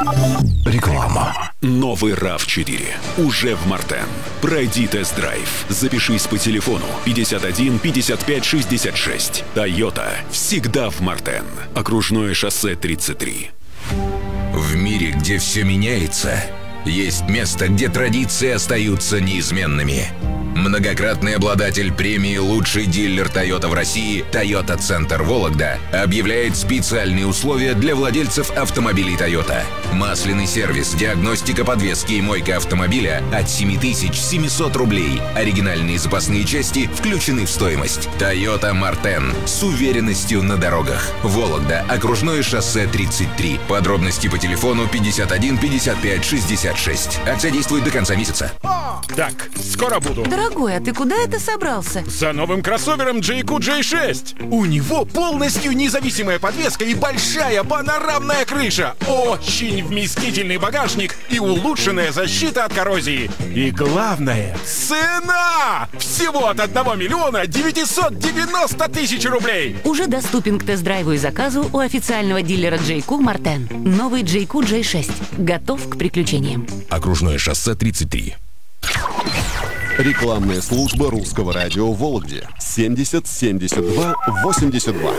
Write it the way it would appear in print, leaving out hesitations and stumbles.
Реклама. Новый RAV4 уже в Мартен. Пройди тест-драйв. Запишись по телефону 51 55 66. Toyota всегда в Мартен. Окружное шоссе 33. В мире, где все меняется, есть место, где традиции остаются неизменными. Многократный обладатель премии «Лучший дилер Toyota в России» Toyota Центр Вологда объявляет специальные условия для владельцев автомобилей Toyota. Масляный сервис, диагностика подвески и мойка автомобиля от 7700 рублей. Оригинальные запасные части включены в стоимость. Toyota Мартен. С уверенностью на дорогах. Вологда. Окружное шоссе 33. Подробности по телефону 51 55 66. Акция действует до конца месяца. Так, скоро буду. Дорогой, а ты куда это собрался? За новым кроссовером JQ J6. У него полностью независимая подвеска и большая панорамная крыша. Очень вместительный багажник и улучшенная защита от коррозии. И главное, цена! Всего от 1 миллиона 990 тысяч рублей. Уже доступен к тест-драйву и заказу у официального дилера JQ Мартен. Новый JQ J6. Готов к приключениям. Окружное шоссе 33. Рекламная служба русского радио в Вологде. 70 72 82.